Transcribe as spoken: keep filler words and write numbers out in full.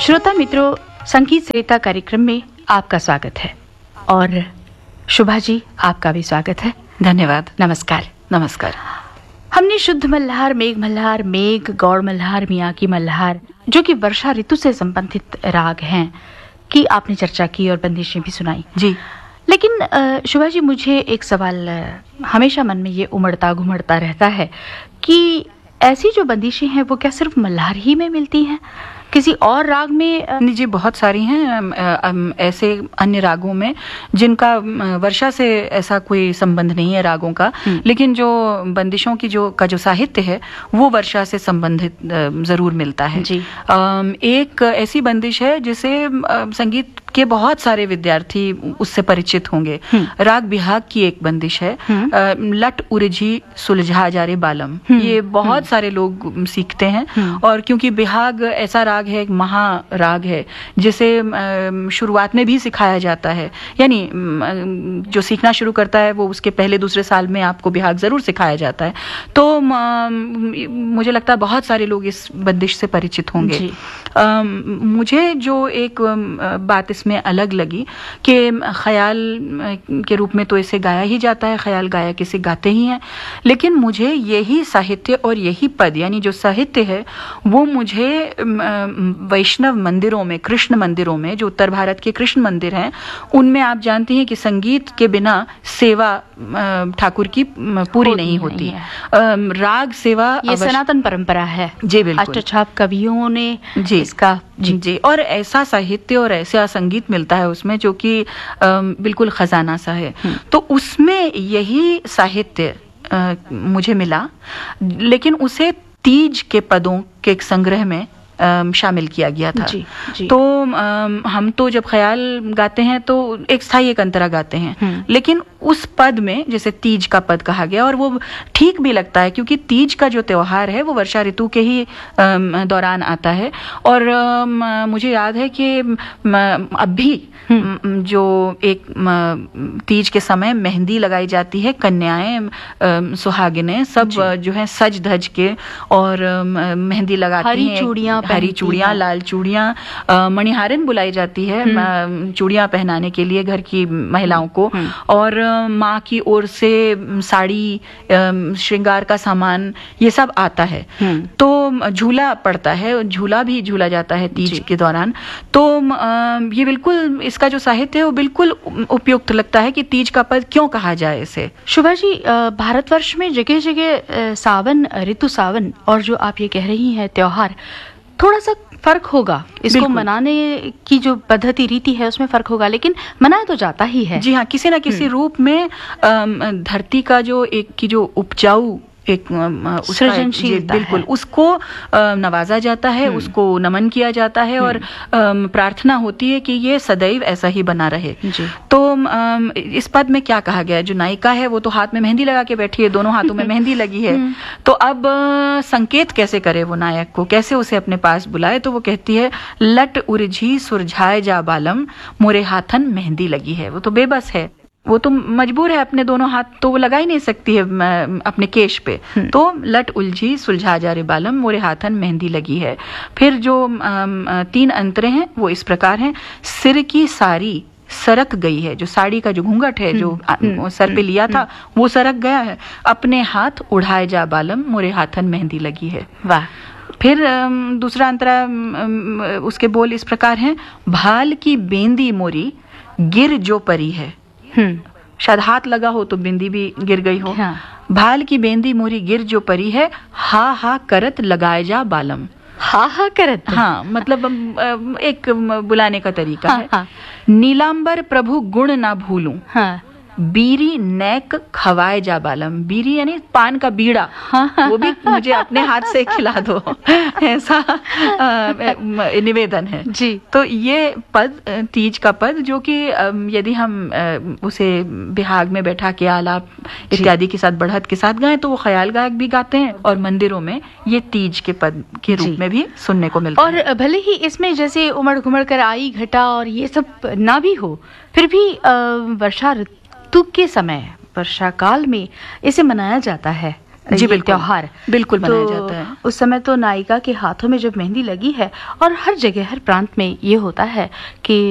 श्रोता मित्रों, संगीत सरिता कार्यक्रम में आपका स्वागत है और शुभा जी आपका भी स्वागत है। धन्यवाद। नमस्कार। नमस्कार। हमने शुद्ध मल्हार, मेघ मल्हार, मेघ, गौड़ मल्हार, मियाकी मल्हार, जो कि वर्षा ऋतु से संबंधित राग हैं, की आपने चर्चा की और बंदिशें भी सुनाई जी। लेकिन शुभा जी, मुझे एक सवाल हमेशा मन में ये उमड़ता घुमड़ता रहता है कि ऐसी जो बंदिशें हैं वो क्या सिर्फ मल्हार ही में मिलती हैं, किसी और राग में? जी, बहुत सारी हैं ऐसे अन्य रागों में जिनका वर्षा से ऐसा कोई संबंध नहीं है रागों का, लेकिन जो बंदिशों की जो का जो साहित्य है वो वर्षा से संबंधित जरूर मिलता है जी। एक ऐसी बंदिश है जिसे संगीत के बहुत सारे विद्यार्थी उससे परिचित होंगे। राग बिहाग की एक बंदिश है, लट उरझी सुलझा जा रे बालम। ये बहुत सारे लोग सीखते हैं और क्योंकि बिहाग ऐसा राग है, एक महा राग है जिसे शुरुआत में भी सिखाया जाता है, यानी जो सीखना शुरू करता है वो उसके पहले दूसरे साल में आपको बिहाग जरूर सिखाया जाता है। तो मुझे लगता है बहुत सारे लोग इस बंदिश से परिचित होंगे। मुझे जो एक बात में अलग लगी कि ख्याल के रूप में तो इसे गाया ही जाता है, ख्याल गायक इसे गाते ही हैं, लेकिन मुझे यही साहित्य और यही पद, यानी जो साहित्य है वो मुझे वैष्णव मंदिरों में, कृष्ण मंदिरों में, जो उत्तर भारत के कृष्ण मंदिर हैं, उनमें आप जानती हैं कि संगीत के बिना सेवा ठाकुर की पूरी नहीं होती है। राग सेवा ये सनातन परंपरा है जी, बिल्कुल। अष्टछाप कवियों ने जी इसका जी, जी और ऐसा साहित्य और ऐसा संगीत मिलता है उसमें जो कि बिल्कुल खजाना सा है। तो उसमें यही साहित्य मुझे मिला, लेकिन उसे तीज के पदों के एक संग्रह में शामिल किया गया था। जी, जी। तो हम तो जब ख्याल गाते हैं तो एक स्थायी एक अंतरा गाते हैं, लेकिन उस पद में जैसे तीज का पद कहा गया, और वो ठीक भी लगता है क्योंकि तीज का जो त्योहार है वो वर्षा ऋतु के ही दौरान आता है। और मुझे याद है कि अब भी जो एक तीज के समय मेहंदी लगाई जाती है, कन्याएं सुहागिनें सब जो है सज धज के और मेहंदी लगाती हैं, चूड़ियां हरी चूड़ियां, लाल चूड़ियां, मणिहारिन बुलाई जाती है चूड़ियां पहनाने के लिए घर की महिलाओं को, और माँ की ओर से साड़ी, श्रृंगार का सामान, ये सब आता है। तो झूला पड़ता है, झूला भी झूला जाता है तीज के दौरान। तो ये बिल्कुल इसका जो साहित्य है वो बिल्कुल उपयुक्त लगता है कि तीज का पद क्यों कहा जाए इसे। शुभा जी, भारतवर्ष में जगह जगह सावन, ऋतु सावन और जो आप ये कह रही हैं त्योहार, थोड़ा सा फर्क होगा, इसको मनाने की जो पद्धति रीति है उसमें फर्क होगा, लेकिन मनाया तो जाता ही है। जी हाँ, किसी ना किसी रूप में धरती का जो एक की जो उपजाऊ एक सृजनशीलता, बिल्कुल उसको नवाजा जाता है, उसको नमन किया जाता है और प्रार्थना होती है कि ये सदैव ऐसा ही बना रहे। तो इस पद में क्या कहा गया है, जो नायिका है वो तो हाथ में मेहंदी लगा के बैठी है, दोनों हाथों में मेहंदी लगी है, तो अब संकेत कैसे करे वो नायक को, कैसे उसे अपने पास बुलाए? तो वो कहती है, लट उरझी सुरझाए जा बालम, मोरे हाथन मेहंदी लगी है। वो तो बेबस है, वो तो मजबूर है, अपने दोनों हाथ तो वो लगा ही नहीं सकती है अपने केश पे। तो लट उलझी सुलझा जा रे बालम, मोरे हाथन मेहंदी लगी है। फिर जो तीन अंतरे हैं वो इस प्रकार हैं, सिर की साड़ी सरक गई है, जो साड़ी का जो घूंघट है जो सर पे लिया था वो सरक गया है, अपने हाथ उड़ाए जा बालम, मोरे हाथन मेहंदी लगी है। वाह। फिर दूसरा अंतरा, उसके बोल इस प्रकार हैं, भाल की बेंदी मोरी गिर जो परी है। शायद हाथ लगा हो तो बिंदी भी गिर गई हो। हाँ। भाल की बेंदी मोरी गिर जो परी है, हा हा करत लगाए जा बालम। हा हा करत, हाँ, मतलब एक बुलाने का तरीका हाँ, है। हाँ। नीलांबर प्रभु गुण ना भूलूं, हाँ। बीरी नैक खवाए जा बालम। बीरी यानी पान का बीड़ा, हाँ, वो भी मुझे अपने हाथ से खिला दो, ऐसा निवेदन है जी। तो ये पद, तीज का पद, जो कि यदि हम उसे बिहाग में बैठा के आलाप इत्यादि के साथ, बढ़त के साथ गाएं तो वो ख्याल गायक भी गाते हैं, और मंदिरों में ये तीज के पद के रूप में भी सुनने को मिलता है। और भले ही इसमें जैसे उमड़ घुमड़ कर आई घटा और ये सब ना भी हो, फिर भी वर्षा ऋतु के समय, वर्षा काल में इसे मनाया जाता है। जी, ये बिल्कुल, त्योहार बिल्कुल मनाया तो जाता है। उस समय तो नायिका के हाथों में जब मेहंदी लगी है, और हर जगह हर प्रांत में ये होता है कि